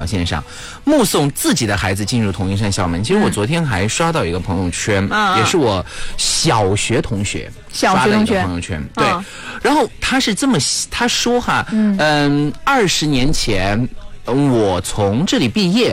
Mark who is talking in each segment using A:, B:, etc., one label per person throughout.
A: 线上，目送自己的孩子进入同一扇校门。其实我昨天还刷到一个朋友圈，也是我小学同学刷的一个朋友圈，对，然后他是这么他说哈，20年前我从这里毕业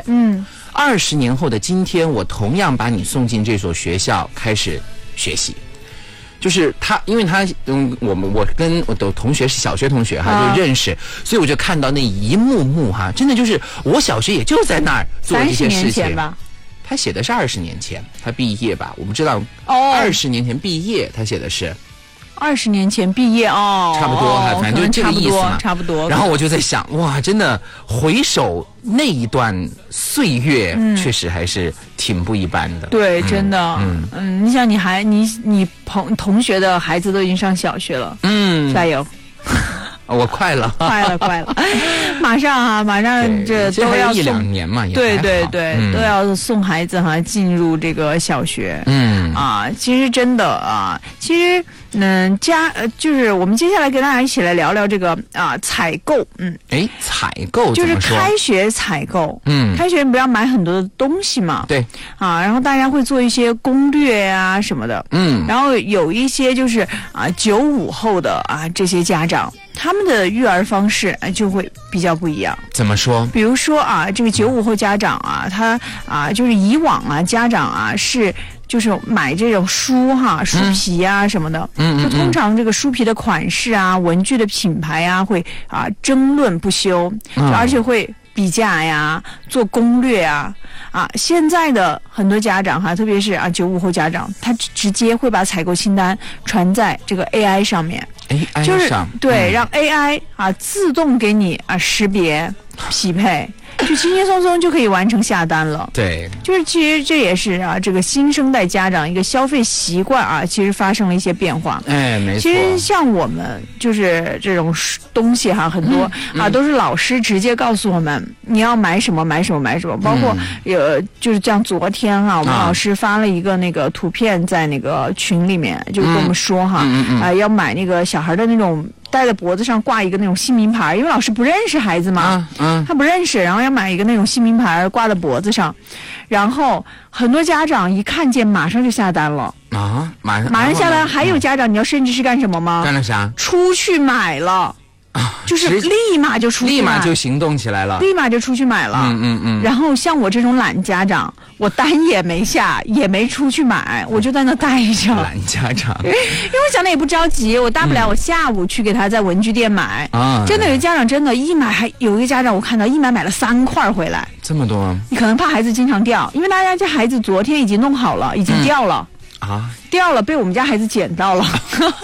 A: ，20年后的今天，我同样把你送进这所学校开始学习。就是他，因为他我跟我的同学是小学同学哈，就认识，所以我就看到那一幕幕哈，真的就是我小学也就在那儿做这些事情吧。他写的是20年前他毕业吧，我不知道20年前毕业，他写的是
B: 20年前毕业差
A: 不多哈，反正就这个意思嘛，
B: 差不多。
A: 然后我就在想，哇，真的回首那一段岁月，确实还是挺不一般的。
B: 对，真的，你想你同学的孩子都已经上小学了，加油。
A: 我快了，
B: 马上这都要
A: 送1-2年嘛，
B: 对，都要送孩子进入这个小学。其实真的其实就是我们接下来跟大家一起来聊聊这个采购。
A: 采购
B: 就是开学采购。开学不要买很多的东西嘛。
A: 对。
B: 然后大家会做一些攻略什么的。然后有一些就是95后的这些家长，他们的育儿方式就会比较不一样。
A: 怎么说？
B: 比如说这个95后家长他就是以往家长是就是买这种书书皮什么的，就通常这个书皮的款式文具的品牌会争论不休，而且会比价呀，做攻略现在的很多家长特别是95后家长，他直接会把采购清单传在这个 AI 上面。就是对，让 AI 自动给你识别匹配，就轻轻松松就可以完成下单了。
A: 对，
B: 就是其实这也是这个新生代家长一个消费习惯其实发生了一些变化。
A: 没错。
B: 其实像我们就是这种东西很多都是老师直接告诉我们你要买什么买什么买什么，包括就是像昨天我们老师发了一个那个图片在那个群里面，就跟我们说要买那个小孩的那种戴在脖子上挂一个那种新名牌，因为老师不认识孩子嘛，他不认识，然后要买一个那种新名牌挂在脖子上，然后很多家长一看见马上就下单了马上下单。还有家长你知道甚至是干什么吗？
A: 干了啥？
B: 出去买了。就是立马就出去买，
A: 立马就行动起来了，
B: 立马就出去买了。然后像我这种懒家长，我单也没下，也没出去买，我就在那待着。
A: 懒家长，
B: 因为我想的也不着急，我大不了我下午去给他在文具店买。真的有家长真的一买，还有一个家长我看到一买了3块回来。
A: 这么多？
B: 你可能怕孩子经常掉，因为大家家孩子昨天已经弄好了，已经掉了。掉了，被我们家孩子捡到了。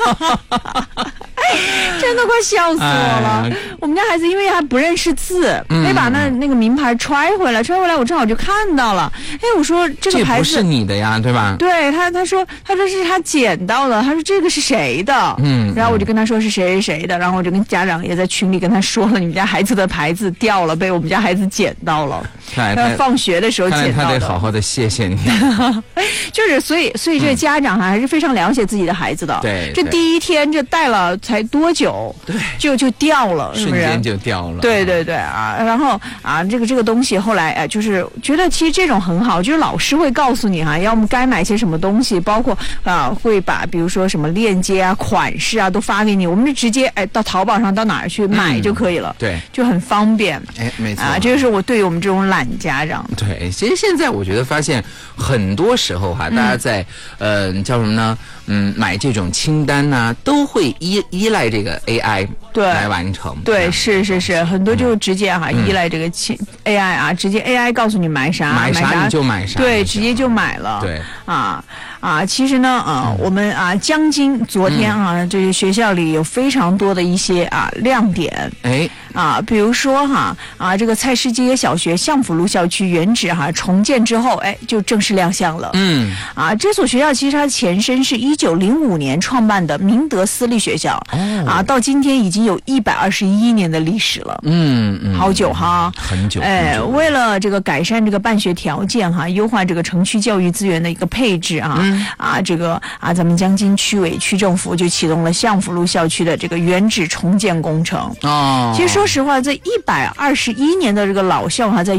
B: 真的快笑死我了！我们家孩子因为还不认识字，没把那个名牌揣回来，我正好就看到了。我说这个牌子
A: 这不是你的呀，对吧？
B: 对，他说是他捡到的，他说这个是谁的？然后我就跟他说是谁的，然后我就跟家长也在群里跟他说了，你们家孩子的牌子掉了，被我们家孩子捡到了。放学的时候捡到的。
A: 他得好好的谢谢你。
B: 就是所以这个家长还是非常了解自己的孩子的。
A: 对，
B: 这第一天这带了才多久？
A: 对，
B: 就掉了，是不是？
A: 瞬间就掉了。
B: 对然后这个东西后来就是觉得其实这种很好，就是老师会告诉你要么该买些什么东西，包括会把比如说什么链接款式都发给你，我们就直接到淘宝上到哪儿去买就可以了。
A: 对，
B: 就很方便。
A: 没错
B: 这就是我对于我们这种懒家长。
A: 对，其实现在我觉得发现很多时候大家在叫什么呢？买这种清单都会依赖这个 AI 来完成。
B: 对，是，很多就直接依赖这个AI 直接 AI 告诉你买啥
A: 你就买啥。
B: 对，直接就买了。
A: 对
B: 其实呢我们江津昨天这个学校里有非常多的一些亮点。比如说这个蔡师街小学相府路校区原址重建之后就正式亮相了。这所学校其实它前身是1905年创办的明德私立学校。到今天已经有121年的历史了。好久
A: 很久。
B: 为了这个改善这个办学条件优化这个城区教育资源的一个配置这个咱们江津区委区政府就启动了相府路校区的这个原址重建工程。其实说实话，这121年的这个老校在